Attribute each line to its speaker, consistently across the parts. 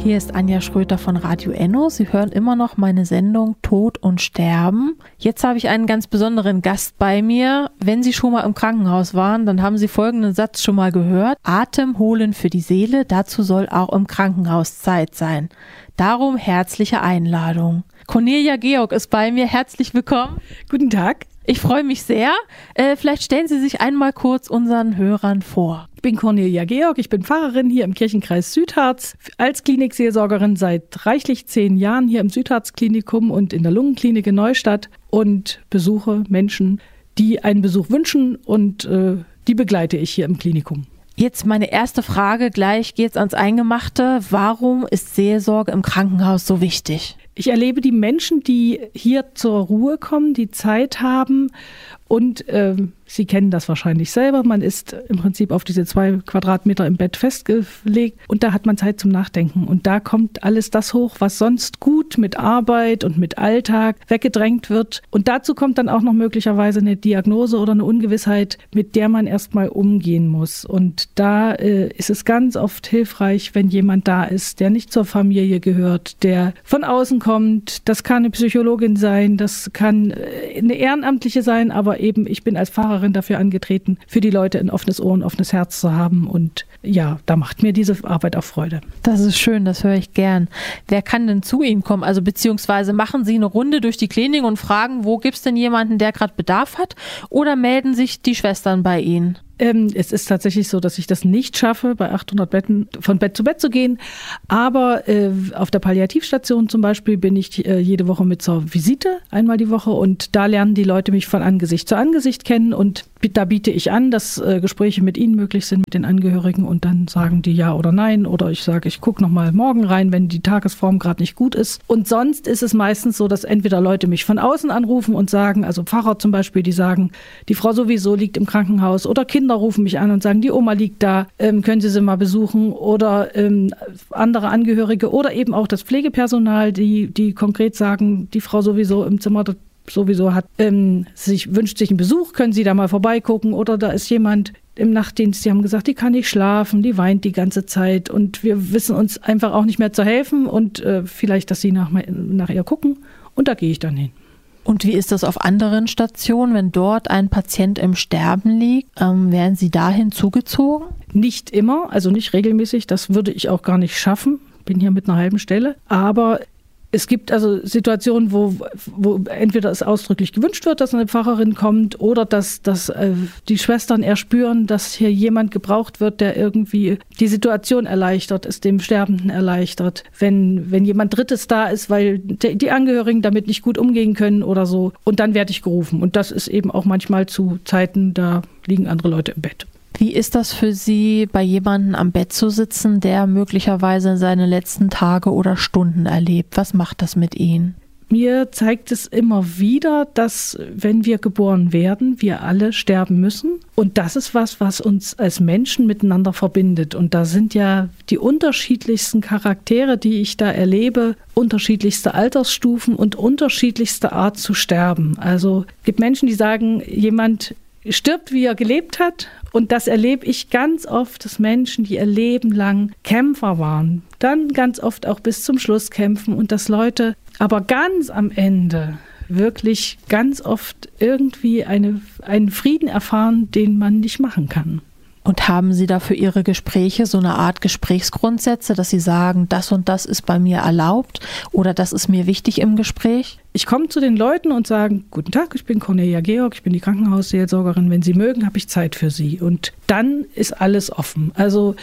Speaker 1: Hier ist Anja Schröter von Radio Enno. Sie hören immer noch meine Sendung Tod und Sterben. Jetzt habe ich einen ganz besonderen Gast bei mir. Wenn Sie schon mal im Krankenhaus waren, dann haben Sie folgenden Satz schon mal gehört. Atem holen für die Seele, dazu soll auch im Krankenhaus Zeit sein. Darum herzliche Einladung. Cornelia Georg ist bei mir. Herzlich willkommen.
Speaker 2: Guten Tag.
Speaker 1: Ich freue mich sehr. Vielleicht stellen Sie sich einmal kurz unseren Hörern vor.
Speaker 2: Ich bin Cornelia Georg, ich bin Pfarrerin hier im Kirchenkreis Südharz, als Klinikseelsorgerin seit reichlich 10 Jahren hier im Südharz-Klinikum und in der Lungenklinik in Neustadt und besuche Menschen, die einen Besuch wünschen und die begleite ich hier im Klinikum.
Speaker 1: Jetzt meine erste Frage, gleich geht's ans Eingemachte. Warum ist Seelsorge im Krankenhaus so wichtig?
Speaker 2: Ich erlebe die Menschen, die hier zur Ruhe kommen, die Zeit haben und Sie kennen das wahrscheinlich selber. Man ist im Prinzip auf diese 2 Quadratmeter im Bett festgelegt und da hat man Zeit zum Nachdenken. Und da kommt alles das hoch, was sonst gut mit Arbeit und mit Alltag weggedrängt wird. Und dazu kommt dann auch noch möglicherweise eine Diagnose oder eine Ungewissheit, mit der man erstmal umgehen muss. Und da ist es ganz oft hilfreich, wenn jemand da ist, der nicht zur Familie gehört, der von außen kommt. Das kann eine Psychologin sein, das kann eine Ehrenamtliche sein, aber eben ich bin als Pfarrerin dafür angetreten, für die Leute ein offenes Ohr und offenes Herz zu haben. Und ja, da macht mir diese Arbeit auch Freude.
Speaker 1: Das ist schön, das höre ich gern. Wer kann denn zu Ihnen kommen? Also beziehungsweise machen Sie eine Runde durch die Klinik und fragen, wo gibt es denn jemanden, der gerade Bedarf hat? Oder melden sich die Schwestern bei Ihnen?
Speaker 2: Es ist tatsächlich so, dass ich das nicht schaffe, bei 800 Betten von Bett zu Bett zu gehen. Aber auf der Palliativstation zum Beispiel bin ich jede Woche mit zur Visite, einmal die Woche. Und da lernen die Leute mich von Angesicht zu Angesicht kennen. Und da biete ich an, dass Gespräche mit ihnen möglich sind, mit den Angehörigen. Und dann sagen die ja oder nein. Oder ich sage, ich gucke nochmal morgen rein, wenn die Tagesform gerade nicht gut ist. Und sonst ist es meistens so, dass entweder Leute mich von außen anrufen und sagen, also Pfarrer zum Beispiel, die sagen, die Frau sowieso liegt im Krankenhaus, oder Kinder rufen mich an und sagen, die Oma liegt da, können Sie sie mal besuchen, oder andere Angehörige oder eben auch das Pflegepersonal, die konkret sagen, die Frau sowieso im Zimmer sowieso hat, wünscht sich einen Besuch, können Sie da mal vorbeigucken, oder da ist jemand im Nachtdienst, die haben gesagt, die kann nicht schlafen, die weint die ganze Zeit und wir wissen uns einfach auch nicht mehr zu helfen und vielleicht, dass Sie nach ihr gucken, und da gehe ich dann hin.
Speaker 1: Und wie ist das auf anderen Stationen, wenn dort ein Patient im Sterben liegt? Werden Sie dahin zugezogen?
Speaker 2: Nicht immer, also nicht regelmäßig. Das würde ich auch gar nicht schaffen. Bin hier mit einer halben Stelle. Aber es gibt also Situationen, wo entweder es ausdrücklich gewünscht wird, dass eine Pfarrerin kommt, oder dass die Schwestern erspüren, dass hier jemand gebraucht wird, der irgendwie die Situation erleichtert, es dem Sterbenden erleichtert. Wenn jemand Drittes da ist, weil die Angehörigen damit nicht gut umgehen können oder so. Und dann werde ich gerufen. Und das ist eben auch manchmal zu Zeiten, da liegen andere Leute im Bett.
Speaker 1: Wie ist das für Sie, bei jemandem am Bett zu sitzen, der möglicherweise seine letzten Tage oder Stunden erlebt? Was macht das mit Ihnen?
Speaker 2: Mir zeigt es immer wieder, dass, wenn wir geboren werden, wir alle sterben müssen. Und das ist was uns als Menschen miteinander verbindet. Und da sind ja die unterschiedlichsten Charaktere, die ich da erlebe, unterschiedlichste Altersstufen und unterschiedlichste Art zu sterben. Also es gibt Menschen, die sagen, jemand stirbt, wie er gelebt hat. Und das erlebe ich ganz oft, dass Menschen, die ihr Leben lang Kämpfer waren, dann ganz oft auch bis zum Schluss kämpfen und dass Leute aber ganz am Ende wirklich ganz oft irgendwie einen Frieden erfahren, den man nicht machen kann.
Speaker 1: Und haben Sie da für Ihre Gespräche so eine Art Gesprächsgrundsätze, dass Sie sagen, das und das ist bei mir erlaubt oder das ist mir wichtig im Gespräch?
Speaker 2: Ich komme zu den Leuten und sage, guten Tag, ich bin Cornelia Georg, ich bin die Krankenhausseelsorgerin, wenn Sie mögen, habe ich Zeit für Sie. Und dann ist alles offen. Also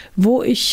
Speaker 2: ich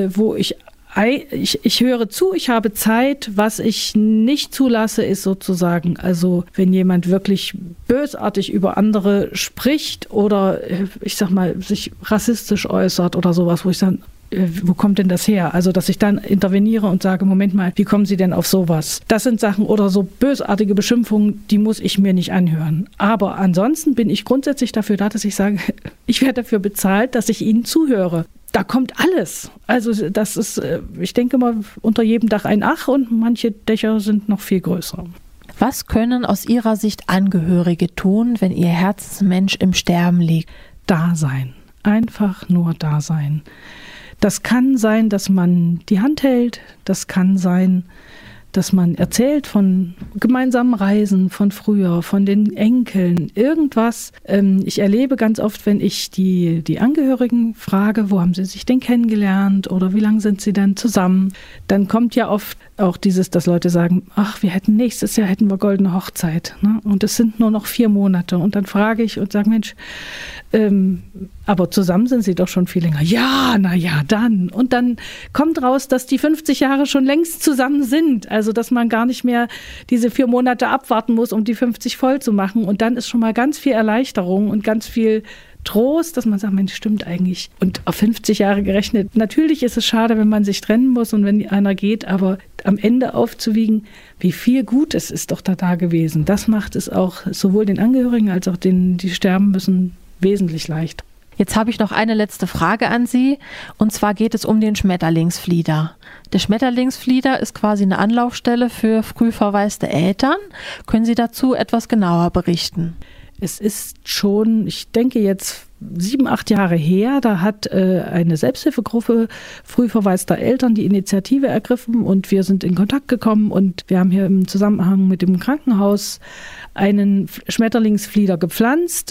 Speaker 2: höre zu, ich habe Zeit. Was ich nicht zulasse, ist sozusagen, also wenn jemand wirklich bösartig über andere spricht oder ich sag mal, sich rassistisch äußert oder sowas, wo ich sage, wo kommt denn das her? Also, dass ich dann interveniere und sage, Moment mal, wie kommen Sie denn auf sowas? Das sind Sachen oder so bösartige Beschimpfungen, die muss ich mir nicht anhören. Aber ansonsten bin ich grundsätzlich dafür da, dass ich sage, ich werde dafür bezahlt, dass ich Ihnen zuhöre. Da kommt alles. Also das ist, ich denke mal, unter jedem Dach ein Ach und manche Dächer sind noch viel größer.
Speaker 1: Was können aus Ihrer Sicht Angehörige tun, wenn ihr Herzensmensch im Sterben liegt?
Speaker 2: Da sein. Einfach nur da sein. Das kann sein, dass man die Hand hält, das kann sein, dass man erzählt von gemeinsamen Reisen, von früher, von den Enkeln, irgendwas. Ich erlebe ganz oft, wenn ich die Angehörigen frage, wo haben sie sich denn kennengelernt oder wie lange sind sie denn zusammen, dann kommt ja oft auch dieses, dass Leute sagen, ach, nächstes Jahr hätten wir goldene Hochzeit, ne? Und es sind nur noch 4 Monate. Und dann frage ich und sage, Mensch, aber zusammen sind sie doch schon viel länger. Ja, naja, dann. Und dann kommt raus, dass die 50 Jahre schon längst zusammen sind. Also, dass man gar nicht mehr diese 4 Monate abwarten muss, um die 50 voll zu machen. Und dann ist schon mal ganz viel Erleichterung und ganz viel Trost, dass man sagt, Mensch, stimmt eigentlich. Und auf 50 Jahre gerechnet. Natürlich ist es schade, wenn man sich trennen muss und wenn einer geht, aber am Ende aufzuwiegen, wie viel Gutes ist doch da gewesen. Das macht es auch sowohl den Angehörigen als auch denen, die sterben müssen, wesentlich leichter.
Speaker 1: Jetzt habe ich noch eine letzte Frage an Sie, und zwar geht es um den Schmetterlingsflieder. Der Schmetterlingsflieder ist quasi eine Anlaufstelle für früh verwaiste Eltern. Können Sie dazu etwas genauer berichten?
Speaker 2: Es ist schon, ich denke jetzt 7, 8 Jahre her, da hat eine Selbsthilfegruppe früh verwaister Eltern die Initiative ergriffen und wir sind in Kontakt gekommen und wir haben hier im Zusammenhang mit dem Krankenhaus einen Schmetterlingsflieder gepflanzt,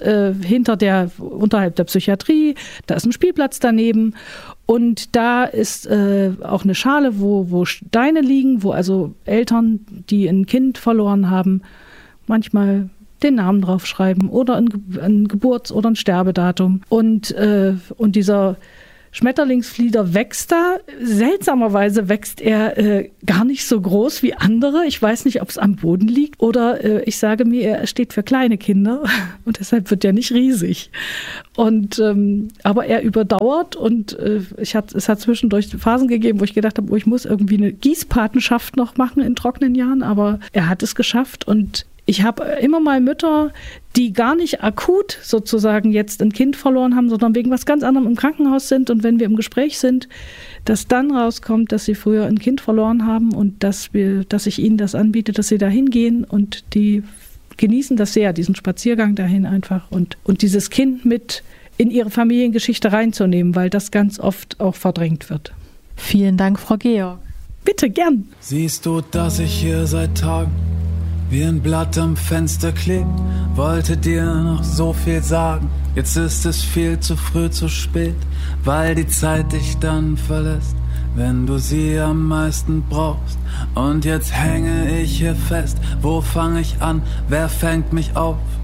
Speaker 2: unterhalb der Psychiatrie, da ist ein Spielplatz daneben und da ist auch eine Schale, wo Steine liegen, wo also Eltern, die ein Kind verloren haben, manchmal den Namen draufschreiben oder ein Geburts- oder ein Sterbedatum. Und dieser Schmetterlingsflieder wächst da. Seltsamerweise wächst er gar nicht so groß wie andere. Ich weiß nicht, ob es am Boden liegt oder ich sage mir, er steht für kleine Kinder und deshalb wird er nicht riesig. Und aber er überdauert und es hat zwischendurch Phasen gegeben, wo ich gedacht habe, ich muss irgendwie eine Gießpatenschaft noch machen in trockenen Jahren, aber er hat es geschafft und ich habe immer mal Mütter, die gar nicht akut sozusagen jetzt ein Kind verloren haben, sondern wegen was ganz anderem im Krankenhaus sind. Und wenn wir im Gespräch sind, dass dann rauskommt, dass sie früher ein Kind verloren haben und dass ich ihnen das anbiete, dass sie da hingehen und die genießen das sehr, diesen Spaziergang dahin einfach und dieses Kind mit in ihre Familiengeschichte reinzunehmen, weil das ganz oft auch verdrängt wird.
Speaker 1: Vielen Dank, Frau Georg.
Speaker 2: Bitte, gern.
Speaker 3: Siehst du, dass ich hier seit Tagen wie ein Blatt am Fenster klebt, wollte dir noch so viel sagen. Jetzt ist es viel zu früh, zu spät, weil die Zeit dich dann verlässt, wenn du sie am meisten brauchst. Und jetzt hänge ich hier fest, wo fange ich an, wer fängt mich auf?